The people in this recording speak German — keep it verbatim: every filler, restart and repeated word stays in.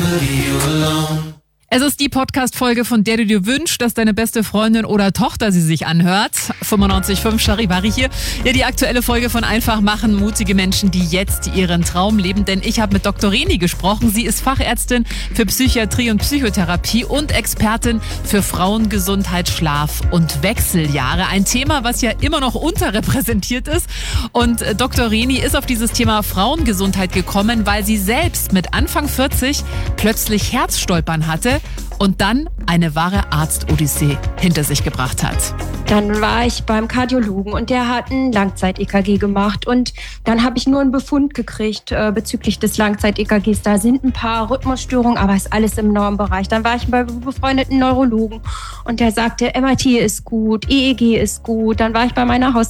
Es ist die Podcast-Folge, von der du dir wünschst, dass deine beste Freundin oder Tochter sie sich anhört. fünfundneunzig Komma fünf Charivari hier. Ja, die aktuelle Folge von Einfach machen, mutige Menschen, die jetzt ihren Traum leben. Denn ich habe mit Doktor Reni gesprochen. Sie ist Fachärztin für Psychiatrie und Psychotherapie und Expertin für Frauengesundheit, Schlaf und Wechseljahre. Ein Thema, was ja immer noch unterrepräsentiert ist. Und Doktor Reni ist auf dieses Thema Frauengesundheit gekommen, weil sie selbst mit Anfang vierzig plötzlich Herzstolpern hatte und dann eine wahre Arzt-Odyssee hinter sich gebracht hat. Dann war ich beim Kardiologen und der hat ein Langzeit-E K G gemacht und dann habe ich nur einen Befund gekriegt äh, bezüglich des Langzeit-E K Gs. Da sind ein paar Rhythmusstörungen, aber ist alles im Normbereich. Dann war ich bei befreundeten Neurologen und der sagte, M R T ist gut, E E G ist gut. Dann war ich bei meiner Haus